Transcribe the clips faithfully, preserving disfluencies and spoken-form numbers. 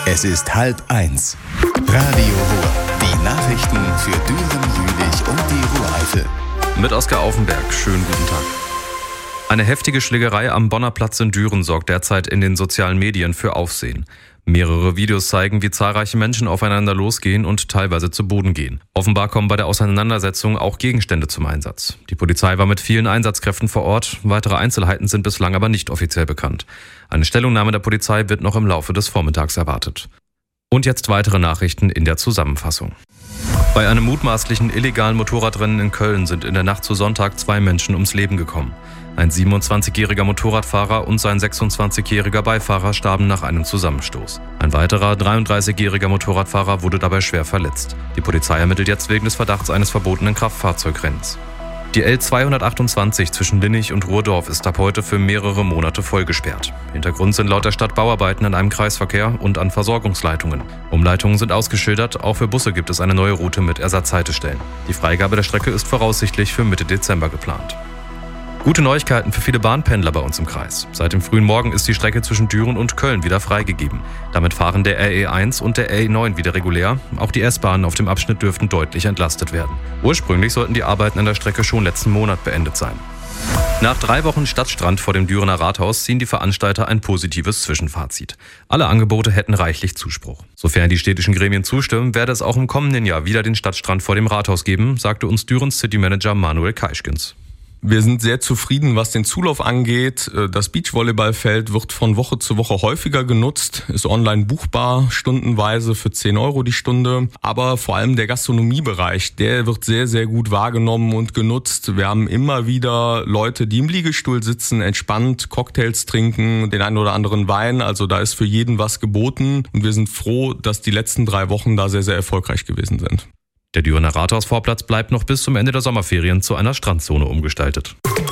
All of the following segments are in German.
Es ist halb eins. Radio Ruhr. Die Nachrichten für Düren, Jülich und die Ruhr-Eifel. Mit Oskar Aufenberg. Schönen guten Tag. Eine heftige Schlägerei am Bonner Platz in Düren sorgt derzeit in den sozialen Medien für Aufsehen. Mehrere Videos zeigen, wie zahlreiche Menschen aufeinander losgehen und teilweise zu Boden gehen. Offenbar kommen bei der Auseinandersetzung auch Gegenstände zum Einsatz. Die Polizei war mit vielen Einsatzkräften vor Ort. Weitere Einzelheiten sind bislang aber nicht offiziell bekannt. Eine Stellungnahme der Polizei wird noch im Laufe des Vormittags erwartet. Und jetzt weitere Nachrichten in der Zusammenfassung. Bei einem mutmaßlichen illegalen Motorradrennen in Köln sind in der Nacht zu Sonntag zwei Menschen ums Leben gekommen. Ein siebenundzwanzigjähriger Motorradfahrer und sein sechsundzwanzigjähriger Beifahrer starben nach einem Zusammenstoß. Ein weiterer dreiunddreißigjähriger Motorradfahrer wurde dabei schwer verletzt. Die Polizei ermittelt jetzt wegen des Verdachts eines verbotenen Kraftfahrzeugrennens. Die L zweihundertachtundzwanzig zwischen Linnich und Ruhrdorf ist ab heute für mehrere Monate vollgesperrt. Hintergrund sind laut der Stadt Bauarbeiten an einem Kreisverkehr und an Versorgungsleitungen. Umleitungen sind ausgeschildert, auch für Busse gibt es eine neue Route mit Ersatzhaltestellen. Die Freigabe der Strecke ist voraussichtlich für Mitte Dezember geplant. Gute Neuigkeiten für viele Bahnpendler bei uns im Kreis. Seit dem frühen Morgen ist die Strecke zwischen Düren und Köln wieder freigegeben. Damit fahren der R E eins und der R E neun wieder regulär. Auch die S-Bahnen auf dem Abschnitt dürften deutlich entlastet werden. Ursprünglich sollten die Arbeiten an der Strecke schon letzten Monat beendet sein. Nach drei Wochen Stadtstrand vor dem Dürener Rathaus ziehen die Veranstalter ein positives Zwischenfazit. Alle Angebote hätten reichlich Zuspruch. Sofern die städtischen Gremien zustimmen, werde es auch im kommenden Jahr wieder den Stadtstrand vor dem Rathaus geben, sagte uns Dürens City-Manager Manuel Kaischkens. Wir sind sehr zufrieden, was den Zulauf angeht. Das Beachvolleyballfeld wird von Woche zu Woche häufiger genutzt, ist online buchbar, stundenweise für zehn Euro die Stunde. Aber vor allem der Gastronomiebereich, der wird sehr, sehr gut wahrgenommen und genutzt. Wir haben immer wieder Leute, die im Liegestuhl sitzen, entspannt Cocktails trinken, den einen oder anderen Wein. Also da ist für jeden was geboten. Und wir sind froh, dass die letzten drei Wochen da sehr, sehr erfolgreich gewesen sind. Der Dürener Rathausvorplatz bleibt noch bis zum Ende der Sommerferien zu einer Strandzone umgestaltet.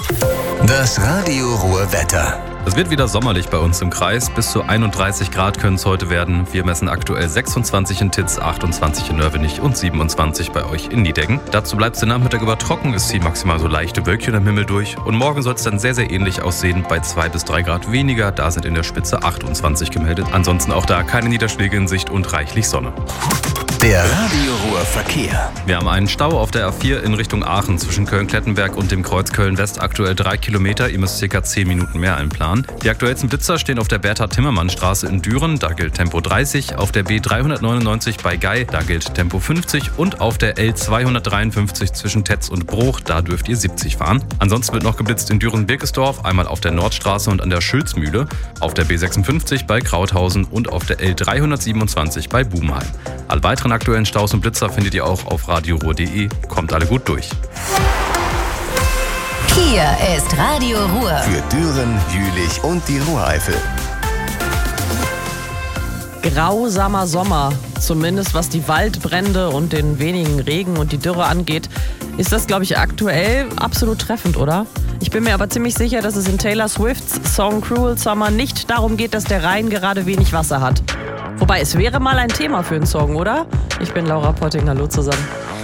Das Radio Ruhr Wetter. Es wird wieder sommerlich bei uns im Kreis. Bis zu einunddreißig Grad können es heute werden. Wir messen aktuell sechsundzwanzig in Titz, achtundzwanzig in Nörvenich und siebenundzwanzig bei euch in Niedeggen. Dazu bleibt es den Nachmittag über trocken. Es ziehen maximal so leichte Wölkchen am Himmel durch. Und morgen soll es dann sehr, sehr ähnlich aussehen. Bei zwei bis drei Grad weniger. Da sind in der Spitze achtundzwanzig gemeldet. Ansonsten auch da keine Niederschläge in Sicht und reichlich Sonne. Der Radio Ruhr Verkehr. Wir haben einen Stau auf der A vier in Richtung Aachen zwischen Köln-Klettenberg und dem Kreuz Köln-West. Aktuell drei Kilometer. Ihr müsst ca. zehn Minuten mehr einplanen. Die aktuellsten Blitzer stehen auf der Bertha-Timmermann-Straße in Düren. Da gilt Tempo dreißig. Auf der B dreihundertneunundneunzig bei Gei. Da gilt Tempo fünfzig. Und auf der L zweihundertdreiundfünfzig zwischen Tetz und Bruch. Da dürft ihr siebzig fahren. Ansonsten wird noch geblitzt in Düren-Birkesdorf. Einmal auf der Nordstraße und an der Schülzmühle. Auf der B sechsundfünfzig bei Krauthausen und auf der L dreihundertsiebenundzwanzig bei Bubenheim. Alle weiteren aktuellen Staus und Blitzer findet ihr auch auf radioruhr punkt de. Kommt alle gut durch. Hier ist Radio Ruhr. Für Düren, Jülich und die Ruhr-Eifel. Grausamer Sommer, zumindest was die Waldbrände und den wenigen Regen und die Dürre angeht, ist das, glaube ich, aktuell absolut treffend, oder? Ich bin mir aber ziemlich sicher, dass es in Taylor Swifts Song Cruel Summer nicht darum geht, dass der Rhein gerade wenig Wasser hat. Wobei, es wäre mal ein Thema für einen Song, oder? Ich bin Laura Potting, hallo zusammen.